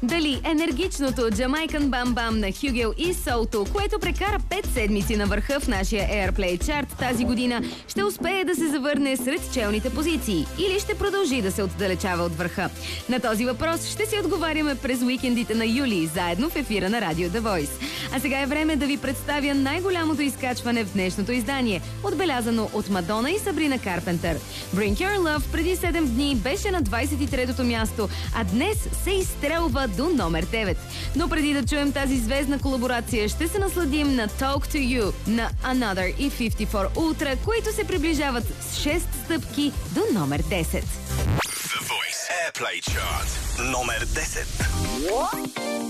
Дали енергичното Jamaican Bam Bam на Хюгел и Солто, което прекара 5 седмици на върха в нашия Airplay чарт тази година, ще успее да се завърне сред челните позиции или ще продължи да се отдалечава от върха? На този въпрос ще си отговаряме през уикендите на юли, заедно в ефира на Радио The Voice. А сега е време да ви представя най-голямото изкачване в днешното издание, отбелязано от Мадона и Сабрина Карпентър. Bring Your Love преди 7 дни беше на 23-то място, а днес се изстрелва до номер 9. Но преди да чуем тази звездна колаборация, ще се насладим на Talk to You на Another и 54 Ultra, които се приближават с 6 стъпки до номер 10. The Voice Airplay Chart номер 10.